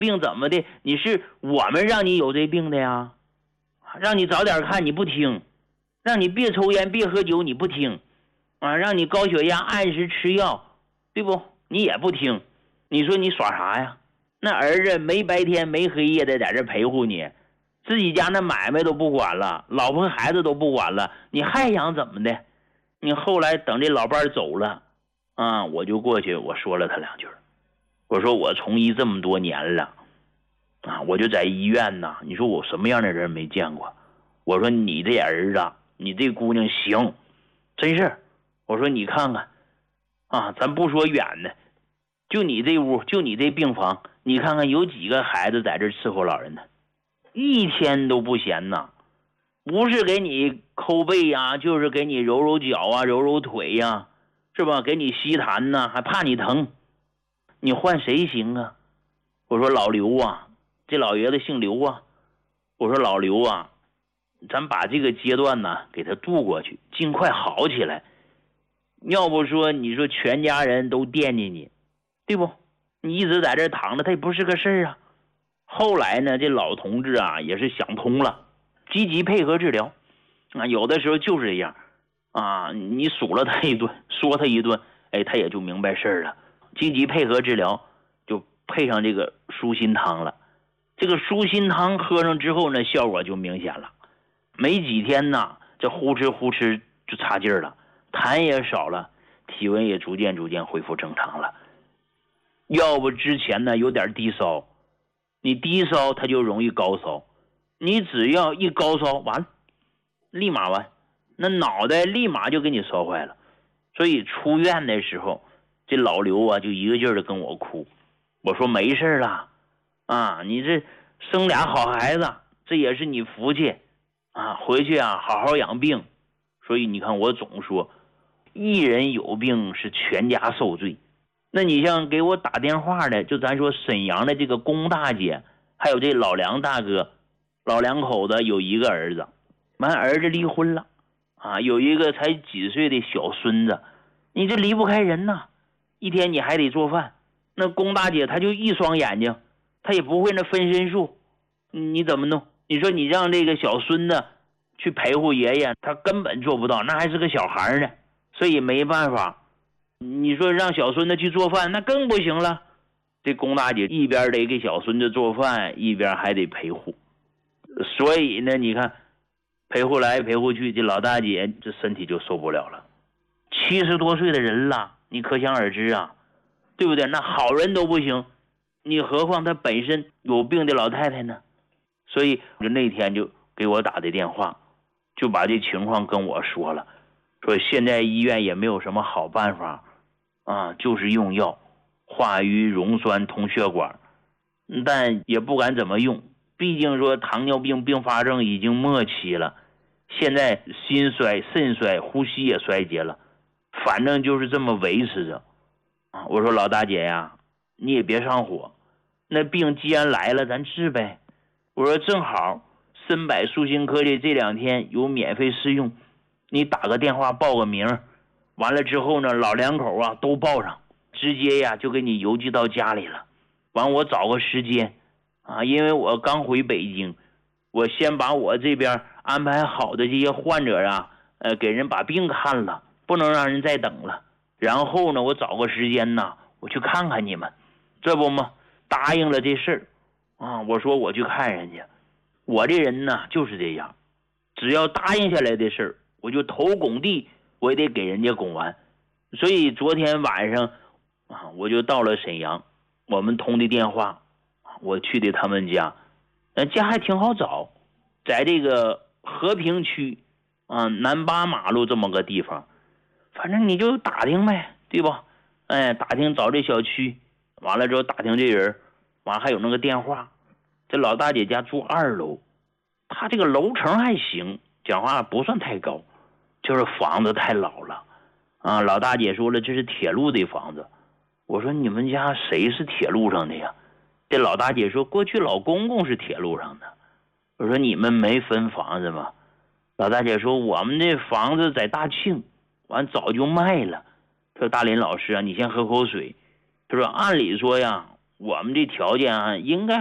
病怎么的？你是我们让你有这病的呀，让你早点看你不听，让你别抽烟别喝酒你不听啊，让你高血压按时吃药，对不？你也不听，你说你耍啥呀？那儿子没白天没黑夜的在这陪护你，自己家那买卖都不管了，老婆孩子都不管了，你还想怎么的？你后来等这老伴走了啊，我就过去我说了他2句，我说我从医这么多年了啊，我就在医院呐，你说我什么样的人没见过？我说你这儿子，你这姑娘行，真是。我说你看看啊，咱不说远的，就你这屋，就你这病房，你看看有几个孩子在这伺候老人呢？一天都不闲呐，不是给你抠背呀，就是给你揉揉脚啊，揉揉腿呀，是吧？给你吸痰呐，还怕你疼，你换谁行啊？我说老刘啊，这老爷子姓刘啊，我说老刘啊，咱把这个阶段呢给他度过去，尽快好起来。要不说你说全家人都惦记你，对不？你一直在这躺着，他也不是个事儿啊。后来呢，这老同志啊也是想通了，积极配合治疗啊，有的时候就是这样啊，你数了他一顿，说他一顿，哎，他也就明白事儿了。积极配合治疗，就配上这个舒心汤了。这个舒心汤喝上之后呢，效果就明显了。没几天呢，这呼哧呼哧就差劲儿了，痰也少了，体温也逐渐恢复正常了。要不之前呢有点低烧，你低烧它就容易高烧，你只要一高烧完立马完，那脑袋立马就给你烧坏了。所以出院的时候，这老刘啊就一个劲儿的跟我哭，我说没事了啊，你这生俩好孩子，这也是你福气啊，回去啊好好养病。所以你看我总说，一人有病是全家受罪。那你像给我打电话的，就咱说沈阳的这个龚大姐，还有这老梁大哥，老两口子有一个儿子，完儿子离婚了啊，有一个才几岁的小孙子，你这离不开人呐，一天你还得做饭。那龚大姐她就一双眼睛，她也不会那分身术，你怎么弄？你说你让这个小孙子去陪护爷爷，他根本做不到，那还是个小孩呢，所以没办法。你说让小孙子去做饭，那更不行了。这龚大姐一边得给小孙子做饭，一边还得陪护，所以呢，你看陪护来陪护去，这老大姐这身体就受不了了。70多岁的人了，你可想而知啊，对不对？那好人都不行，你何况她本身有病的老太太呢？所以就那天就给我打的电话，就把这情况跟我说了，说现在医院也没有什么好办法啊，就是用药化瘀溶栓通血管，但也不敢怎么用，毕竟说糖尿病并发症已经末期了，现在心衰肾衰呼吸也衰竭了，反正就是这么维持着啊。我说老大姐呀，你也别上火，那病既然来了咱治呗。我说正好参百舒心科的这2天有免费试用，你打个电话报个名，完了之后呢老两口啊都报上，直接呀就给你邮寄到家里了。完我找个时间啊，因为我刚回北京，我先把我这边安排好的这些患者啊给人把病看了，不能让人再等了。然后呢我找个时间呢我去看看你们，这不嘛答应了这事儿啊。我说我去看人家，我这人呢就是这样，只要答应下来的事儿，我就头拱地我也得给人家拱完。所以昨天晚上啊，我就到了沈阳，我们通的电话，我去的他们家，家还挺好找，在这个和平区啊南8马路这么个地方，反正你就打听呗，对吧？打听找这小区，完了之后打听这人，完还有那个电话。这老大姐家住2楼，她这个楼层还行，讲话不算太高，就是房子太老了啊。老大姐说了，这是铁路的房子。我说你们家谁是铁路上的呀？这老大姐说过去老公公是铁路上的。我说你们没分房子吗？老大姐说我们这房子在大庆，完早就卖了。他说大林老师啊，你先喝口水。他说按理说呀， 我们的条件啊，应该